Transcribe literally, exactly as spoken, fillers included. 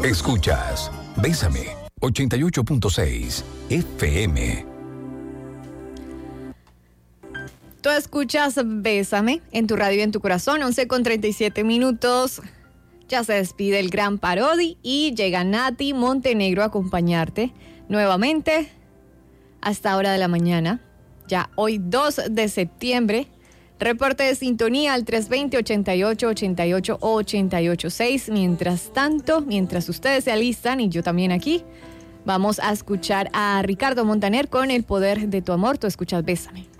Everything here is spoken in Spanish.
Escuchas Bésame ochenta y ocho punto seis F M. Tú escuchas Bésame en tu radio y en tu corazón, once con treinta y siete minutos. Ya se despide el gran Parodi y llega Nati Montenegro a acompañarte nuevamente hasta hora de la mañana. Ya hoy dos de septiembre. Reporte de sintonía al tres dos cero, ochenta y ocho, ochenta y ocho, ochenta y ocho seis. Mientras tanto, mientras ustedes se alistan y yo también aquí, vamos a escuchar a Ricardo Montaner con El poder de tu amor. Tú escuchas Bésame.